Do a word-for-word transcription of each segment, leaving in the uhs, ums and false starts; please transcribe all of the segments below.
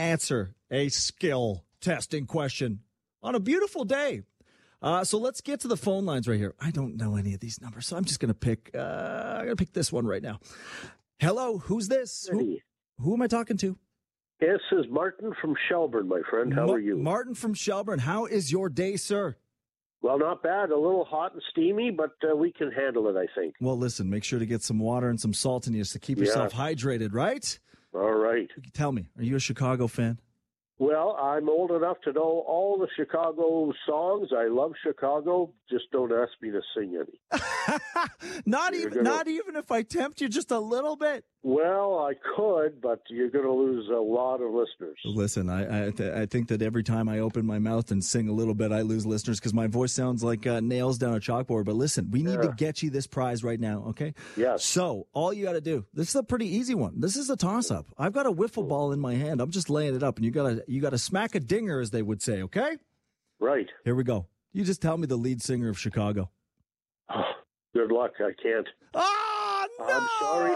answer a skill testing question on a beautiful day. Uh, so let's get to the phone lines right here. I don't know any of these numbers, so I'm just going to pick, uh, I'm going to pick this one right now. Hello, who's this? Who, who am I talking to? This is Martin from Shelburne, my friend. How Ma- are you? Martin from Shelburne. How is your day, sir? Well, not bad. A little hot and steamy, but uh, we can handle it, I think. Well, listen, make sure to get some water and some salt in you to keep yourself Yeah. hydrated, right? All right. Tell me, are you a Chicago fan? Well, I'm old enough to know all the Chicago songs. I love Chicago. Just don't ask me to sing any. not You're even, gonna- not even if I tempt you just a little bit. Well, I could, but you're going to lose a lot of listeners. Listen, I I, th- I think that every time I open my mouth and sing a little bit, I lose listeners because my voice sounds like uh, nails down a chalkboard. But listen, we need Yeah. to get you this prize right now, okay? Yes. So all you got to do, this is a pretty easy one. This is a toss-up. I've got a wiffle ball in my hand. I'm just laying it up, and you got to you got to smack a dinger, as they would say, okay? Right. Here we go. You just tell me the lead singer of Chicago. Oh, good luck. I can't. Oh, no! I'm sorry.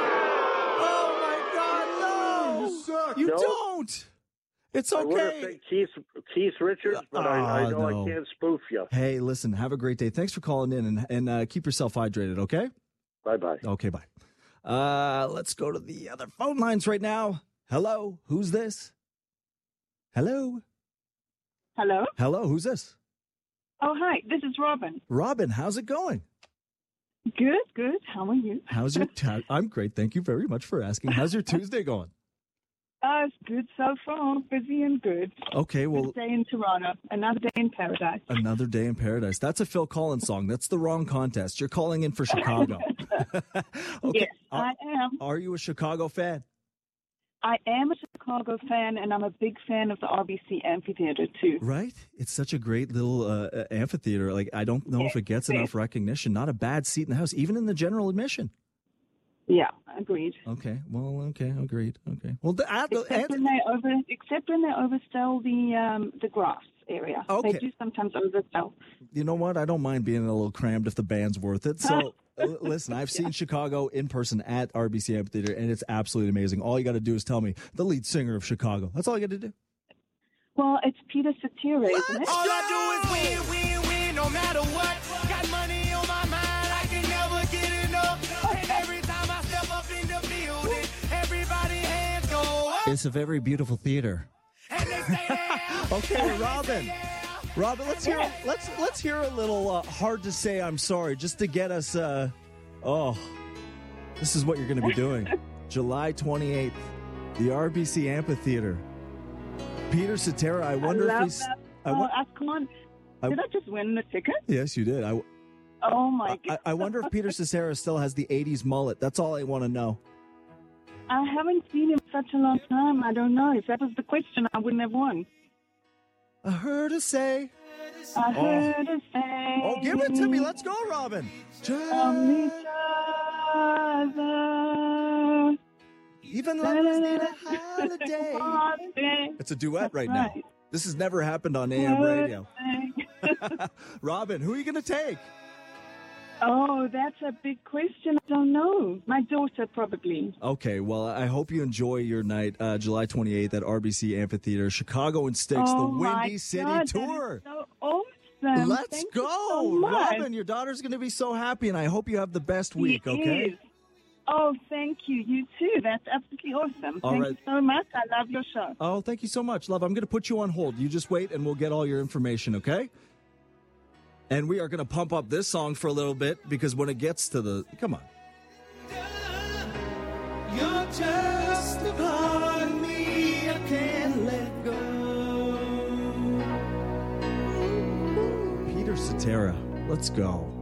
Oh, my God, no! You suck. You No. don't! It's I would have okay. said Keith, Keith Richards, but I, I Ah, know no. I can't spoof you. Hey, listen, have a great day. Thanks for calling in, and, and uh, keep yourself hydrated, okay? Bye-bye. Okay, bye. Uh, let's go to the other phone lines right now. Hello, who's this? Hello? Hello? Hello, who's this? Oh, hi. This is Robin. Robin, how's it going? Good, good. How are you? How's your ta- I'm great. Thank you very much for asking. How's your Tuesday going? Uh, it's good so far. Busy and good. Okay, well, Good day in Toronto. Another day in paradise. another day in paradise. That's a Phil Collins song. That's the wrong contest. You're calling in for Chicago. Okay. Yes, Are, I am. are you a Chicago fan? I am a Chicago fan, and I'm a big fan of the R B C Amphitheater, too. Right? It's such a great little uh, uh, amphitheater. Like, I don't know if it gets enough recognition. Not a bad seat in the house, even in the general admission. Yeah, agreed. Okay. Well, okay. Agreed. Okay. Well, the, uh, the Except when they over, except when they oversell the um, the grass area. Okay. They do sometimes oversell. you know what? I don't mind being a little crammed if the band's worth it. So, l- listen, I've seen Chicago in person at R B C Amphitheater, and it's absolutely amazing. All you got to do is tell me the lead singer of Chicago. That's all you got to do. Well, it's Peter Cetera, isn't it? All I do is win, win, win, no matter what. Got money on my mind, I can never get enough. And every time I step up in the building, everybody hands go up. It's a very beautiful theater. And they say, yeah. Okay, Robin. Robin, let's hear let's let's hear a little uh, hard to say I'm sorry just to get us uh oh. This is what you're going to be doing. July twenty-eighth, the R B C Amphitheater. Peter Cetera, I wonder I if love he's that. I Oh, wa- I can't. I- Did I just win the ticket? Yes, you did. I Oh, my I, God. I wonder if Peter Cetera still has the eighties mullet. That's all I want to know. I haven't seen him such a long time. I don't know. If that was the question, I wouldn't have won. I heard her say. I heard her say. Oh, give it to me. Let's go, Robin. From each other. Even lovers need a holiday. It's a duet right now. right. This has never happened on A M radio. Robin, who are you going to take? Oh, that's a big question. I don't know. My daughter, probably. Okay, well, I hope you enjoy your night, uh, July twenty-eighth at R B C Amphitheater, Chicago and Styx, oh, the Windy my City God, Tour. That is so awesome. Let's Thank go, you so much. Robin. Your daughter's going to be so happy, and I hope you have the best week. She Okay. is. Oh, thank you. You too. That's absolutely awesome. All thank right. you so much. I love your show. Oh, thank you so much, love. I'm going to put you on hold. You just wait, and we'll get all your information. Okay. And we are going to pump up this song for a little bit because when it gets to the come on. You're just a part of me, I can't let go. Peter Cetera, let's go.